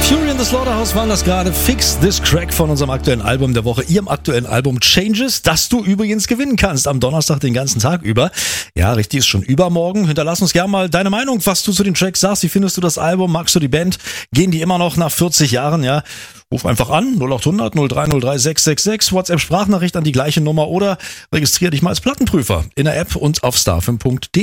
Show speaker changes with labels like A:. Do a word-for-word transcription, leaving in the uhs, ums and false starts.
A: Fury in the Slaughterhouse waren das gerade. Fix This Crack von unserem aktuellen Album der Woche, ihrem aktuellen Album Changes, das du übrigens gewinnen kannst am Donnerstag den ganzen Tag über. Ja, richtig, ist schon übermorgen. Hinterlass uns gerne mal deine Meinung, was du zu den Tracks sagst. Wie findest du das Album? Magst du die Band? Gehen die immer noch nach vierzig Jahren? Ja, ruf einfach an, null acht hundert null drei null drei sechs sechs sechs, WhatsApp-Sprachnachricht an die gleiche Nummer oder registriere dich mal als Plattenprüfer in der App und auf starfm punkt de.